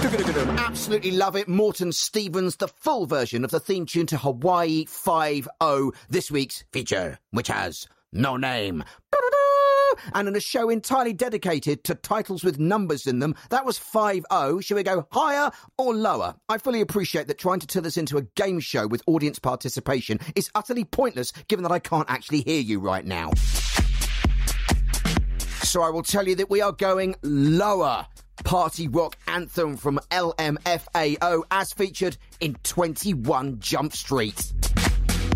Absolutely love it. Morton Stevens, the full version of the theme tune to Hawaii 5-0, this week's feature, which has no name. And in a show entirely dedicated to titles with numbers in them, that was 5-0. Should we go higher or lower? I fully appreciate that trying to turn this into a game show with audience participation is utterly pointless, given that I can't actually hear you right now. So I will tell you that we are going lower. Party rock anthem from LMFAO as featured in 21 Jump Street.